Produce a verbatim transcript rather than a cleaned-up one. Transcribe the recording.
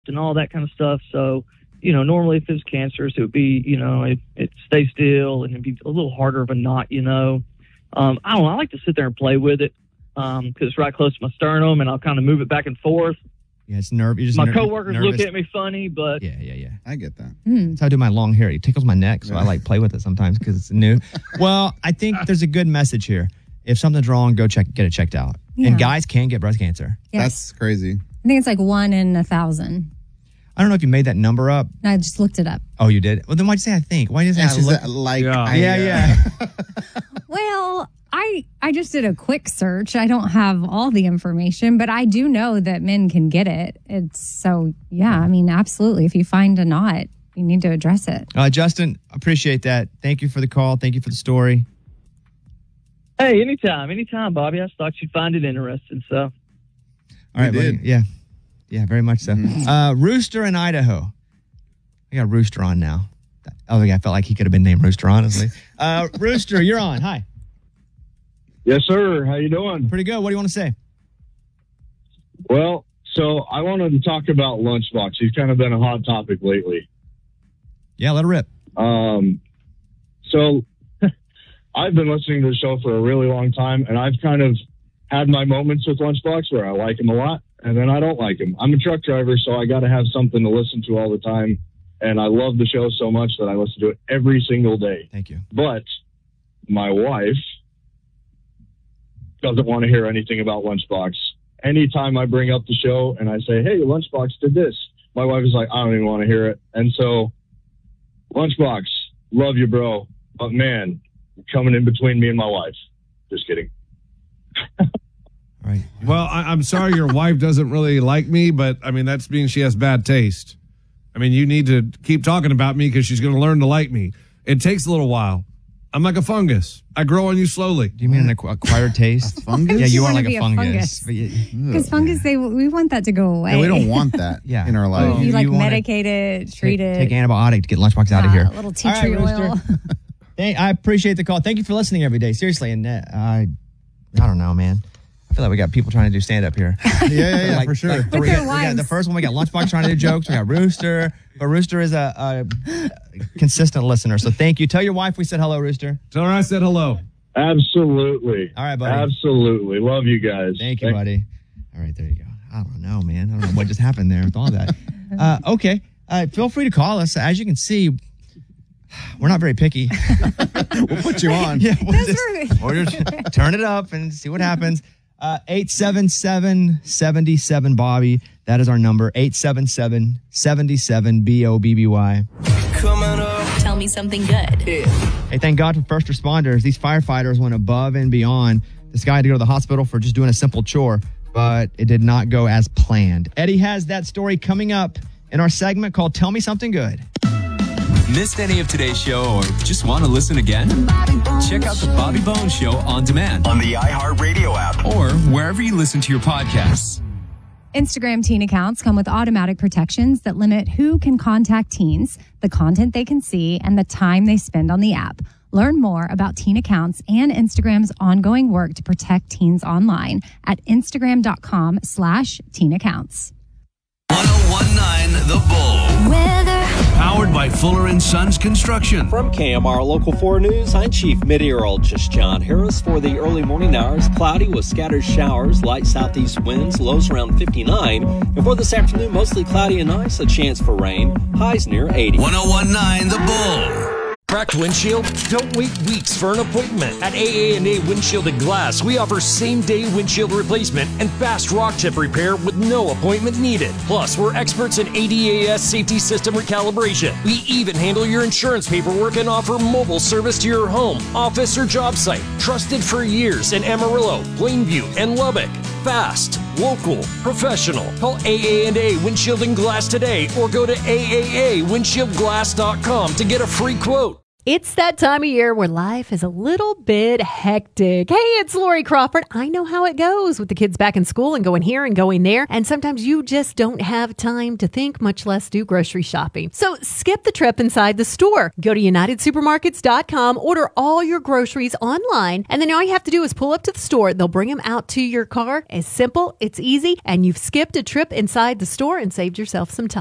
and all that kind of stuff. So, you know, normally if it's cancerous, it would be, you know, it, it stay still and it'd be a little harder of a knot, you know. Um, I don't know. I like to sit there and play with it because um, it's right close to my sternum, and I'll kind of move it back and forth. Yeah, it's nerve. You're just my ner- coworkers nervous. look at me funny, but yeah, yeah, yeah. I get that. Mm. That's how I do my long hair. It tickles my neck, so I like play with it sometimes because it's new. Well, I think there's a good message here. If something's wrong, go check, get it checked out. Yeah. And guys can get breast cancer. Yes. That's crazy. I think it's like one in a thousand. I don't know if you made that number up. No, I just looked it up. Oh, you did? Well, then why'd you say I think? Why did you say And I she look? said, like, yeah, I, yeah. uh, yeah. Well, I I just did a quick search. I don't have all the information, but I do know that men can get it. It's so, yeah, I mean, absolutely. If you find a knot, you need to address it. Uh, Justin, appreciate that. Thank you for the call. Thank you for the story. hey, anytime, anytime, Bobby. I just thought you'd find it interesting. So, All right, buddy. Yeah. Yeah, very much so. Mm-hmm. Uh, Rooster in Idaho. I got Rooster on now. Oh, yeah, I felt like he could have been named Rooster, honestly. Uh, Rooster, you're on. Hi. Yes, sir. How you doing? Pretty good. What do you want to say? Well, so I wanted to talk about Lunchbox. He's kind of been a hot topic lately. Yeah, let it rip. Um, so I've been listening to the show for a really long time, and I've kind of had my moments with Lunchbox where I like him a lot, and then I don't like him. I'm a truck driver, so I got to have something to listen to all the time, and I love the show so much that I listen to it every single day. Thank you. But my wife doesn't want to hear anything about Lunchbox. Anytime I bring up the show and I say, hey, Lunchbox did this, my wife is like, I don't even want to hear it. And so, Lunchbox, love you, bro. But man, you're coming in between me and my wife. Just kidding. Right. Well, I, I'm sorry your wife doesn't really like me, but I mean, that's being she has bad taste. I mean, you need to keep talking about me because she's going to learn to like me. It takes a little while. I'm like a fungus. I grow on you slowly. Do you mean an acqu- acquired taste? fungus? Yeah, you, You are wanna like be a a fungus. fungus. But you- Because fungus, they we want that to go away. Yeah, we don't want that Yeah. in our life. You, like You wanna medicate it, treat take, it. take antibiotic to get Lunchbox out of uh, here. A little tea All right, tree oil. Rooster. Thank, I appreciate the call. Thank you for listening every day. Seriously, and uh, I, I don't know, man. I feel like we got people trying to do stand up here. yeah, yeah, yeah, Like- for sure. like With three- their we got wives. the first one, we got Lunchbox trying to do jokes. We got Rooster, but Rooster is a, a consistent listener. So thank you. Tell your wife we said hello, Rooster. Tell her I said hello. Absolutely. All right, buddy. Absolutely. Love you guys. Thank you, buddy. All right, there you go. I don't know, man. I don't know what just happened there with all that. Uh, okay. Uh, feel free to call us. As you can see, we're not very picky. We'll put you on. Yeah, we'll Those just, were- or just turn it up and see what happens. Uh, eight seven seven, seven seven, Bobby. That is our number. eight seven seven, seven seven, B O B B Y. Tell me something good. Hey, thank God for first responders. These firefighters went above and beyond. This guy had to go to the hospital for just doing a simple chore, but it did not go as planned. Eddie has that story coming up in our segment called Tell Me Something Good. Missed any of today's show or just want to listen again? Check out the Bobby Bones Show on demand on the iHeartRadio app or wherever you listen to your podcasts. Instagram teen accounts come with automatic protections that limit who can contact teens, the content they can see, and the time they spend on the app. Learn more about teen accounts and Instagram's ongoing work to protect teens online at instagram.com slash teen accounts. one oh one point nine The Bull. Weather. Powered by Fuller and Sons Construction. From K M R Local four News, I'm Chief Meteorologist John Harris. For the early morning hours, cloudy with scattered showers, light southeast winds, lows around fifty-nine. And for this afternoon, mostly cloudy and nice, a chance for rain, highs near eighty. one oh one point nine The Bull. Cracked windshield? Don't wait weeks for an appointment. At A A and A Windshield and Glass, we offer same-day windshield replacement and fast rock chip repair with no appointment needed. Plus, we're experts in A D A S safety system recalibration. We even handle your insurance paperwork and offer mobile service to your home, office, or job site. Trusted for years in Amarillo, Plainview, and Lubbock. Fast, local, professional. Call A A and A Windshield and Glass today or go to A A A windshield glass dot com to get a free quote. It's that time of year where life is a little bit hectic. Hey, it's Lori Crawford. I know how it goes with the kids back in school and going here and going there. And sometimes you just don't have time to think, much less do grocery shopping. So skip the trip inside the store. Go to united supermarkets dot com, order all your groceries online, and then all you have to do is pull up to the store. They'll bring them out to your car. It's simple, it's easy, and you've skipped a trip inside the store and saved yourself some time.